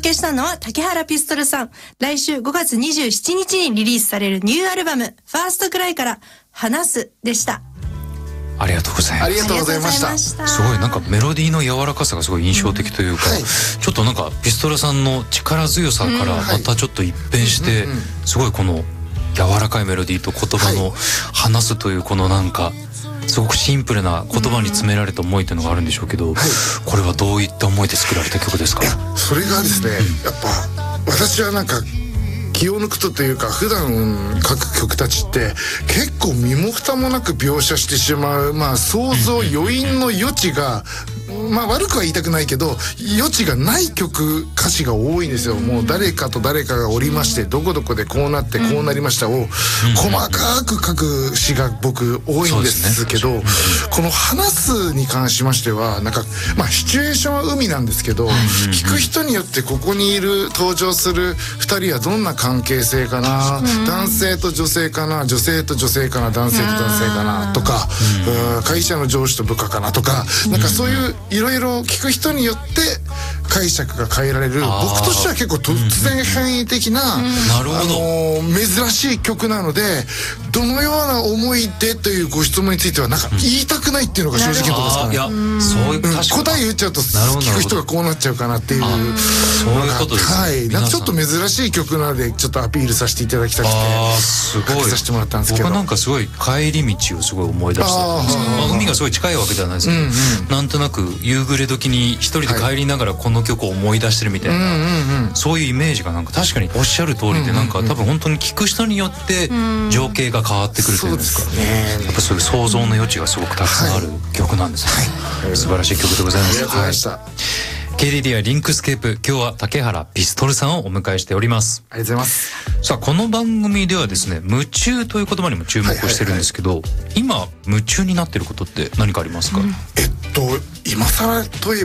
届けしたのは竹原ピストルさん。来週5月27日にリリースされるニューアルバムファーストクライから話すでした。 ありがとうございます。 ありがとうございました。 すごいなんかメロディーの柔らかさがすごい印象的というか、ちょっとなんかピストルさんの力強さからまたちょっと一変して、すごいこの柔らかいメロディーと言葉の話すというこのなんかすごくシンプルな言葉に詰められた思いというのがあるんでしょうけど、これはどういった思いで作られた曲ですか？ それがですね、やっぱ私はなんか気を抜くというか、普段書く曲たちって結構身も蓋もなく描写してしまう、想像余韻の余地が悪くは言いたくないけど余地がない歌詞が多いんですよ。もう誰かと誰かがおりましてどこどこでこうなってこうなりましたを細かく書く詩が僕多いんですけど、この話すに関しましてはなんかシチュエーションは海なんですけど、聞く人によってここにいる登場する2人はどんな関係性かな、男性と女性かな、女性と女性かな、男性と男性かなとか、会社の上司と部下かなとか、なんかそういういろいろ聞く人によって解釈が変えられる、僕としては結構突然変異的な、珍しい曲なので、どのような思いでというご質問についてはなんか言いたくないっていうのが正直なところですかね。いや、そういう答え言っちゃうと聞く人がこうなっちゃうかなっていう、 そういうことですね。 はい、なんかちょっと珍しい曲なのでちょっとアピールさせていただきたくてすごい書きさせてもらったんですけど、 僕はなんかすごい帰り道をすごい思い出したんですけど、海がすごい近いわけではないですけど、なんとなく夕暮れ時に一人で帰りながらこの曲を思い出してるみたいな、そういうイメージがなんか確かにおっしゃる通りで、なんか多分本当に聞く人によって情景が変わってくるというんですか、やっぱそういう想像の余地がすごくたくさんある曲なんですね。素晴らしい曲でございます。 ありがとうございました。 KDDI リンクスケープ、今日は竹原ピストルさんをお迎えしております。 ありがとうございます。 さあこの番組ではですね、夢中という言葉にも注目してるんですけど、今夢中になってることって何かありますか？ 今更といえ